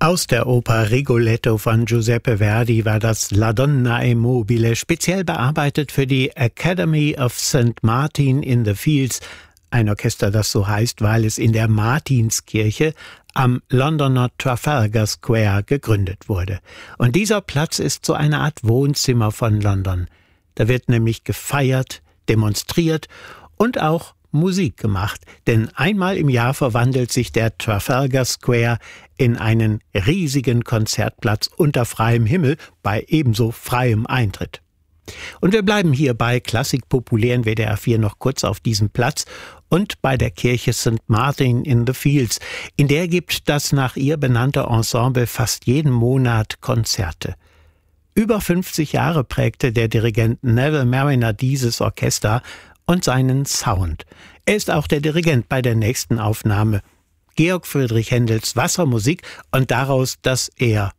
Aus der Oper Rigoletto von Giuseppe Verdi war das La Donna e Mobile speziell bearbeitet für die Academy of St. Martin in the Fields, ein Orchester, das so heißt, weil es in der Martinskirche am Londoner Trafalgar Square gegründet wurde. Und dieser Platz ist so eine Art Wohnzimmer von London. Da wird nämlich gefeiert, demonstriert und auch Musik gemacht, denn einmal im Jahr verwandelt sich der Trafalgar Square in einen riesigen Konzertplatz unter freiem Himmel bei ebenso freiem Eintritt. Und wir bleiben hier bei Klassik populär in WDR 4 noch kurz auf diesem Platz und bei der Kirche St. Martin in the Fields. In der gibt das nach ihr benannte Ensemble fast jeden Monat Konzerte. Über 50 Jahre prägte der Dirigent Neville Marriner dieses Orchester und seinen Sound. Er ist auch der Dirigent bei der nächsten Aufnahme. Georg Friedrich Händels Wassermusik und daraus das eher